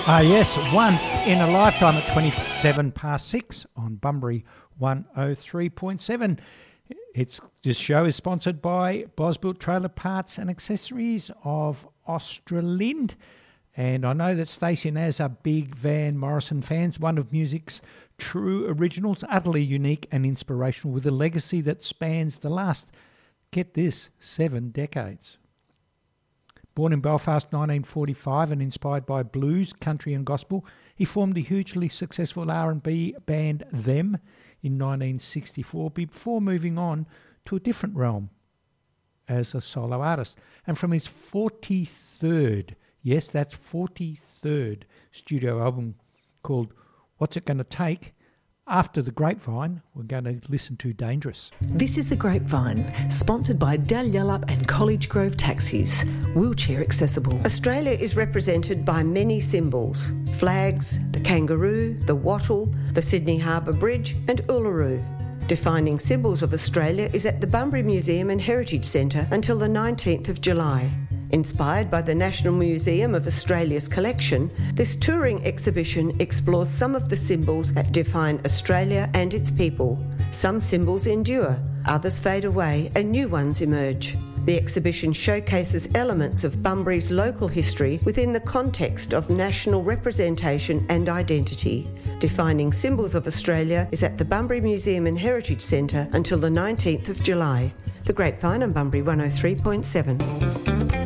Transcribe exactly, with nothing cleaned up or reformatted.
Ah, yes, once in a lifetime at twenty-seven past six on Bunbury one oh three point seven. It's, this show is sponsored by Bosbuilt Trailer Parts and Accessories of Australind. And I know that Stacey and Az are big Van Morrison fans, one of music's true originals, utterly unique and inspirational, with a legacy that spans the last, get this, seven decades. Born in Belfast nineteen forty-five and inspired by blues, country and gospel, he formed the hugely successful R and B band Them in nineteen sixty-four before moving on to a different realm as a solo artist. And from his forty-third, yes, that's forty-third studio album called What's It Gonna Take? After The Grapevine, we're going to listen to Dangerous. This is The Grapevine, sponsored by Dalyellup and College Grove Taxis, wheelchair accessible. Australia is represented by many symbols: flags, the kangaroo, the wattle, the Sydney Harbour Bridge and Uluru. Defining Symbols of Australia is at the Bunbury Museum and Heritage Centre until the nineteenth of July. Inspired by the National Museum of Australia's collection, this touring exhibition explores some of the symbols that define Australia and its people. Some symbols endure, others fade away and new ones emerge. The exhibition showcases elements of Bunbury's local history within the context of national representation and identity. Defining Symbols of Australia is at the Bunbury Museum and Heritage Centre until the nineteenth of July. The Grapevine on Bunbury one oh three point seven.